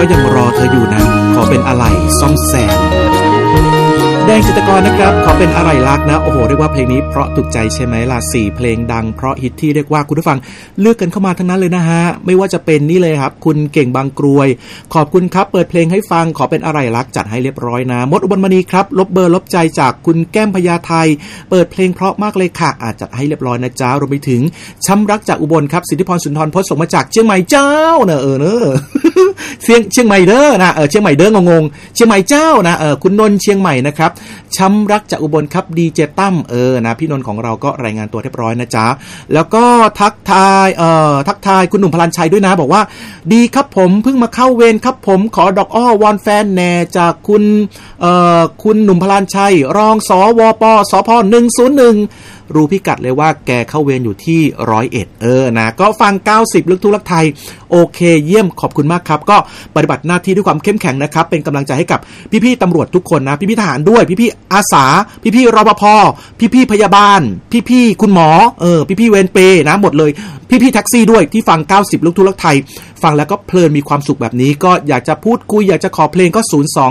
ยังรอเธออยู่นะขอเป็นอะไรซ่อมแซมแดงจิตรกรนะครับขอเป็นอะไรรักนะโอ้โหเรียกว่าเพลงนี้เพราะถูกใจใช่ไหมล่ะ4เพลงดังเพราะฮิตที่เรียกว่าคุณผู้ฟังเลือกกันเข้ามาทั้งนั้นเลยนะฮะไม่ว่าจะเป็นนี่เลยครับคุณเก่งบางกรวยขอบคุณครับเปิดเพลงให้ฟังขอเป็นอะไรรักจัดให้เรียบร้อยนะมดอุบลมณีครับลบเบอร์ลบใจจากคุณแก้มพญาไทเปิดเพลงเพราะมากเลยค่ะจัดให้เรียบร้อยนะจ๊ะรวมไปถึงช้ำรักจากอุบลครับสิทธิพรสุนทรพจน์ส่งมาจากเชียงใหม่เจ้าเนอะเนอะเชียงใหม่เด้อนะเชียงใหม่เด้องงเชียงใหม่เจ้านะคุณนนท์เชียงใหม่นะครับช้ำรักจากอุบลครับดีเจตั้มนะพี่นนท์ของเราก็รายงานตัวเรียบร้อยนะจ๊ะแล้วก็ทักทายคุณหนุ่มพลันชัยด้วยนะบอกว่าดีครับผมเพิ่งมาเข้าเวรครับผมขอดอกอ้อวอนแฟนแน่จากคุณหนุ่มพลันชัยรองสวปสพ101รู้พิกัดเลยว่าแกเข้าเวรอยู่ที่101นะก็ฟัง90ลึกทุลักไทยโอเคเยี่ยมขอบคุณมากครับก็ปฏิบัติหน้าที่ด้วยความเข้มแข็งนะครับเป็นกำลังใจให้กับพี่ๆตำรวจทุกคนนะพี่ๆทหารด้วยพี่ๆอาสาพี่ๆรปภพี่ๆพยาบาลพี่ๆคุณหมอพี่ๆเวรเปนะหมดเลยพี่ๆแท็กซี่ด้วยที่ฟัง90ลึกทุลักไทยฟังแล้วก็เพลินมีความสุขแบบนี้ก็อยากจะพูดคุยอยากจะขอเพลงก็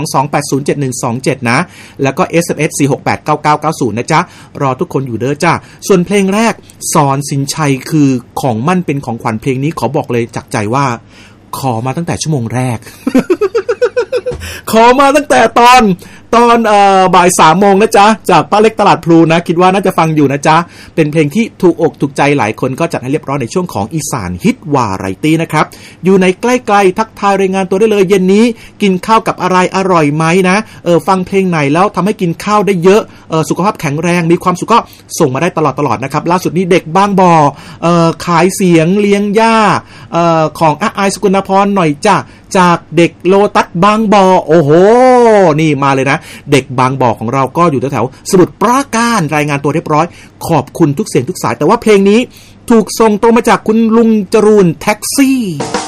022807127นะแล้วก็ SMS 4689990นะจ๊ะรอทุกคนอยู่เด้อจ้าส่วนเพลงแรกสอนสินชัยคือของมั่นเป็นของขวัญเพลงนี้ขอบอกเลยจากใจว่าขอมาตั้งแต่ชั่วโมงแรก ขอมาตั้งแต่ตอนบ่าย3 โมงนะจ๊ะจากป้าเล็กตลาดพลูนะคิดว่าน่าจะฟังอยู่นะจ๊ะเป็นเพลงที่ถูกอกถูกใจหลายคนก็จัดให้เรียบร้อยในช่วงของอีสานฮิตวาไรตี้นะครับอยู่ในใกล้ๆทักทายรายงานตัวได้เลยเย็นนี้กินข้าวกับอะไรอร่อยไหมนะฟังเพลงไหนแล้วทำให้กินข้าวได้เยอะสุขภาพแข็งแรงมีความสุขก็ส่งมาได้ตลอดนะครับล่าสุดนี้เด็กบางบ่อขายเสียงเลี้ยงย่าของอายสกุลพรหน่อยจ้ะจากเด็กโลตัสบางบ่อโอ้โหนี่มาเลยนะเด็กบางบ่อของเราก็อยู่แถวๆสมุทรปราการรายงานตัวเรียบร้อยขอบคุณทุกเสียงทุกสายแต่ว่าเพลงนี้ถูกส่งตรงมาจากคุณลุงจรูนแท็กซี่